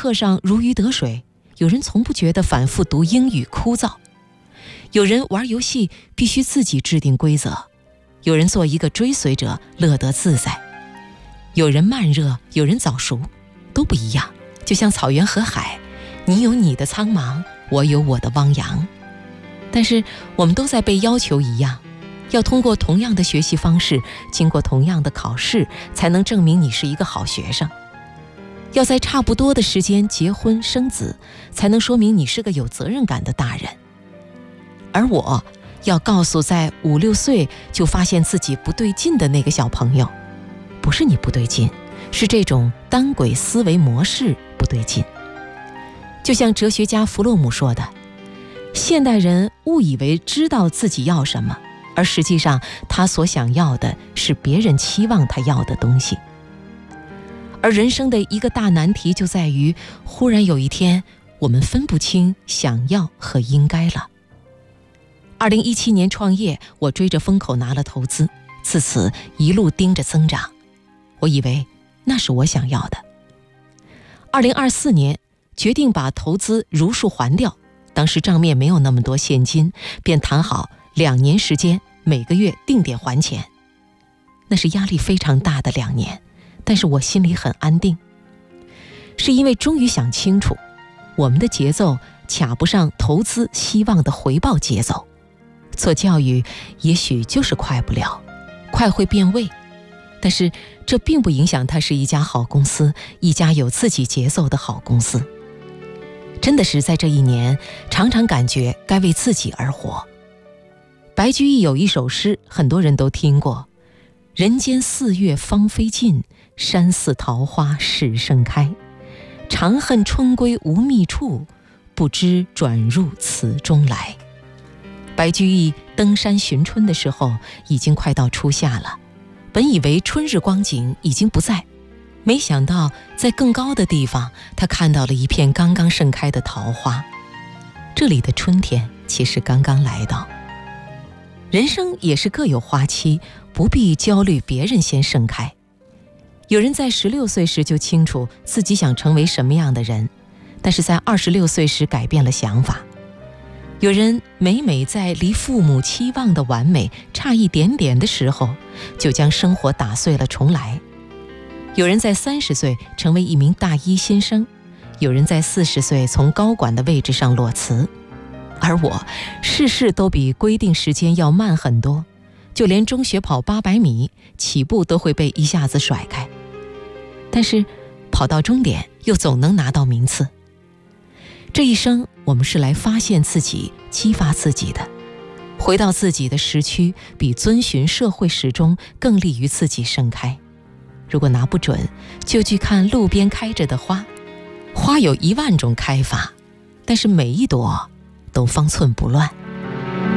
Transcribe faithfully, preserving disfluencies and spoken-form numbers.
课上如鱼得水，有人从不觉得反复读英语枯燥。有人玩游戏必须自己制定规则，有人做一个追随者乐得自在。有人慢热，有人早熟，都不一样。就像草原和海，你有你的苍茫，我有我的汪洋。但是我们都在被要求一样，要通过同样的学习方式，经过同样的考试，才能证明你是一个好学生。要在差不多的时间结婚生子，才能说明你是个有责任感的大人。而我要告诉在五六岁就发现自己不对劲的那个小朋友，不是你不对劲，是这种单轨思维模式不对劲。就像哲学家弗洛姆说的，现代人误以为知道自己要什么，而实际上他所想要的是别人期望他要的东西。而人生的一个大难题就在于，忽然有一天我们分不清想要和应该了。二零一七年创业，我追着风口拿了投资，自此一路盯着增长，我以为那是我想要的。二零二四年决定把投资如数还掉，当时账面没有那么多现金，便谈好两年时间，每个月定点还钱。那是压力非常大的两年，但是我心里很安定，是因为终于想清楚，我们的节奏卡不上投资希望的回报节奏。做教育也许就是快不了，快会变味，但是这并不影响它是一家好公司，一家有自己节奏的好公司。真的是在这一年，常常感觉该为自己而活。白居易有一首诗，很多人都听过：人间四月芳菲尽，山寺桃花始盛开。长恨春归无觅处，不知转入此中来。白居易登山寻春的时候，已经快到初夏了，本以为春日光景已经不在，没想到在更高的地方，他看到了一片刚刚盛开的桃花。这里的春天其实刚刚来到。人生也是各有花期，不必焦虑别人先盛开。有人在十六岁时就清楚自己想成为什么样的人，但是在二十六岁时改变了想法。有人每每在离父母期望的完美差一点点的时候，就将生活打碎了重来。有人在三十岁成为一名大一新生，有人在四十岁从高管的位置上裸辞。而我事事都比规定时间要慢很多，就连中学跑八百米起步都会被一下子甩开，但是跑到终点又总能拿到名次。这一生我们是来发现自己，激发自己的。回到自己的时区，比遵循社会时钟更利于自己盛开。如果拿不准，就去看路边开着的花，花有一万种开法，但是每一朵都方寸不乱。